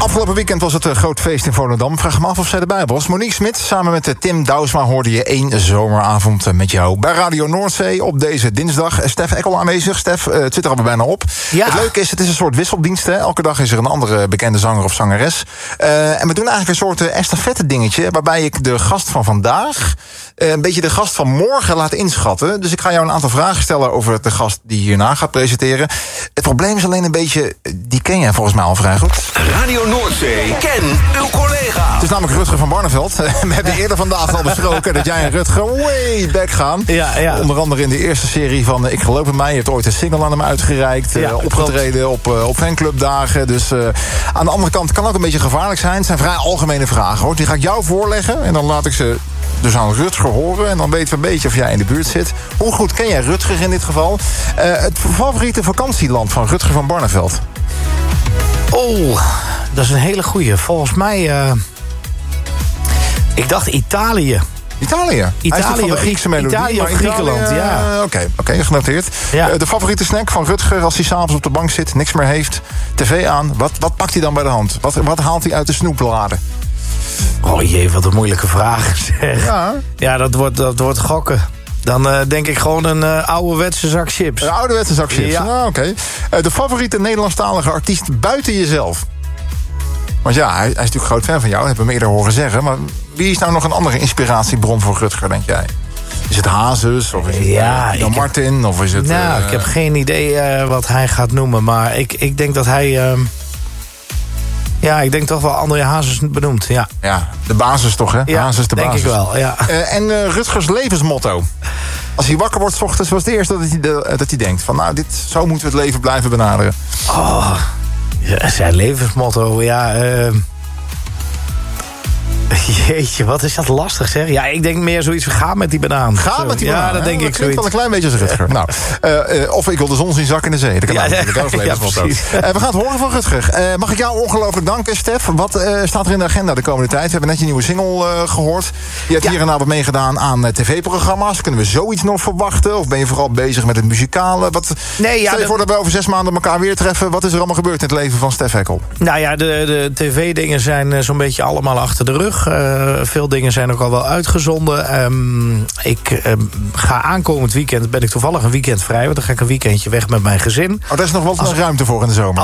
Afgelopen weekend was het een groot feest in Volendam. Vraag me af of zij erbij was. Monique Smit, samen met Tim Douwsma hoorde je 1 zomeravond met jou bij Radio Noordzee op deze dinsdag. Stef Ekkel aanwezig. Stef, het zit er al bijna op. Ja. Het leuke is, het is een soort wisseldienst. Hè? Elke dag is er een andere bekende zanger of zangeres. En we doen eigenlijk een soort estafette dingetje, waarbij ik de gast van vandaag een beetje de gast van morgen laat inschatten. Dus ik ga jou een aantal vragen stellen over de gast die hierna gaat presenteren. Het probleem is alleen een beetje, die ken jij volgens mij al vrij goed. Radio Noordzee, ken uw collega. Het is namelijk Rutger van Barneveld. We hebben eerder vandaag al besproken dat jij en Rutger way back gaan. Ja. Onder andere in de eerste serie van Ik geloof in mij. Je hebt ooit een single aan hem uitgereikt. Opgetreden op fanclubdagen. Dus aan de andere kant kan ook een beetje gevaarlijk zijn. Het zijn vrij algemene vragen, hoor. Die ga ik jou voorleggen en dan laat ik ze dus aan Rutger horen. En dan weten we een beetje of jij in de buurt zit. Hoe goed ken jij Rutger in dit geval? Het favoriete vakantieland van Rutger van Barneveld? Oh, dat is een hele goeie. Volgens mij, ik dacht Italië. Italië van de Griekse melodie. Italië of Griekenland, ja. Oké, genoteerd. Ja. De favoriete snack van Rutger als hij s'avonds op de bank zit, niks meer heeft, tv aan. Wat pakt hij dan bij de hand? Wat haalt hij uit de snoeplade? Oh jee, wat een moeilijke vraag. Ja, dat wordt gokken. Dan denk ik gewoon een ouderwetse zak chips. Een ouderwetse zak chips, ja. Oké. De favoriete Nederlandstalige artiest buiten jezelf? Want ja, hij is natuurlijk groot fan van jou, dat hebben we hem eerder horen zeggen. Maar wie is nou nog een andere inspiratiebron voor Rutger, denk jij? Is het Hazes, of is het Jan Martin, of is het... Nou, ik heb geen idee wat hij gaat noemen, maar ik denk dat hij... ik denk toch wel André Hazes benoemd, ja. Ja, de basis toch, hè? Ja, Hazes de denk basis. Ik wel, ja. En Rutgers levensmotto. Als hij wakker wordt 's ochtends, was het eerste dat hij denkt van, nou, zo moeten we het leven blijven benaderen. Oh, ja, zijn levensmotto, ja... Jeetje, wat is dat lastig, zeg. Ja, ik denk meer zoiets van ga met die banaan. Ga met die banaan. Ja, dat denk ik klinkt wel een klein beetje als Rutger. Of ik wil de zon zien zakken in de zee. Dat kan natuurlijk ook levensmotto. We gaan het horen van Rutger. Mag ik jou ongelooflijk danken, Stef. Wat staat er in de agenda de komende tijd? We hebben net je nieuwe single gehoord. Je hebt hier en daar wat meegedaan aan tv-programma's. Kunnen we zoiets nog verwachten? Of ben je vooral bezig met het muzikale? Stel je voor dat we over 6 maanden elkaar weer treffen. Wat is er allemaal gebeurd in het leven van Stef Ekkel? Nou ja, de tv-dingen zijn zo'n beetje allemaal achter de rug. Veel dingen zijn ook al wel uitgezonden. Ik ga aankomend weekend, ben ik toevallig een weekend vrij, want dan ga ik een weekendje weg met mijn gezin. Daar is nog wel ruimte voor in de zomer.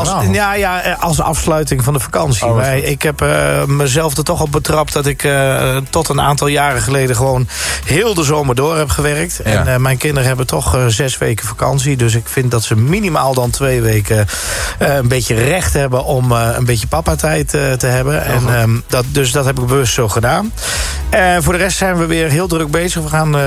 Als afsluiting van de vakantie. Ik heb mezelf er toch op betrapt dat ik tot een aantal jaren geleden gewoon heel de zomer door heb gewerkt. Ja. En mijn kinderen hebben toch 6 weken vakantie. Dus ik vind dat ze minimaal dan 2 weken een beetje recht hebben om een beetje papa-tijd te hebben. Dus dat heb ik bewust zo gedaan. Voor de rest zijn we weer heel druk bezig. We gaan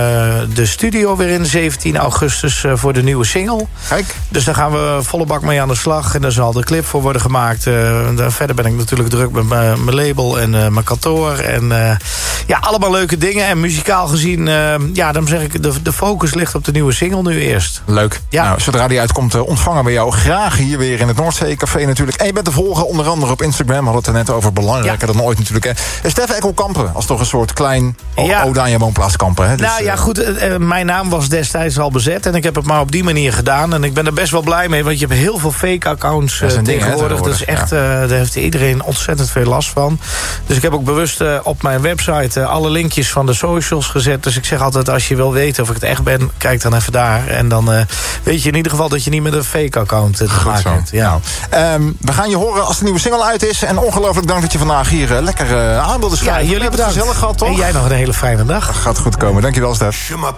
de studio weer in 17 augustus voor de nieuwe single. Kijk. Dus daar gaan we volle bak mee aan de slag. En daar zal de clip voor worden gemaakt. Verder ben ik natuurlijk druk met mijn label en mijn kantoor. En allemaal leuke dingen. En muzikaal gezien, dan zeg ik, de focus ligt op de nieuwe single nu eerst. Leuk. Ja. Nou, zodra die uitkomt, ontvangen we jou graag hier weer in het Noordzeecafé natuurlijk. En je bent te volgen onder andere op Instagram. We hadden het er net over, belangrijker dan ooit natuurlijk. Stef Ekkel Kampen, als toch een soort klein ode aan je woonplaats Kampen. Hè? Dus, mijn naam was destijds al bezet. En ik heb het maar op die manier gedaan. En ik ben er best wel blij mee, want je hebt heel veel fake accounts tegenwoordig. Dus echt, daar heeft iedereen ontzettend veel last van. Dus ik heb ook bewust op mijn website alle linkjes van de socials gezet. Dus ik zeg altijd, als je wil weten of ik het echt ben, kijk dan even daar. En dan weet je in ieder geval dat je niet met een fake account te maken hebt. Ja. We gaan je horen als de nieuwe single uit is. En ongelooflijk dank dat je vandaag hier lekker aan wilde schrijven. Ja, jullie hebben het gezellig gehad, toch? En jij nog een hele fijne dag. Gaat goed komen. Dankjewel, Stef.